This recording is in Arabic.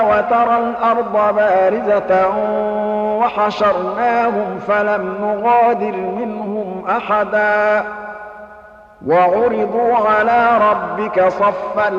وترى الأرض بارزة وحشرناهم فلم نغادر منهم أحدا وعرضوا على ربك صفا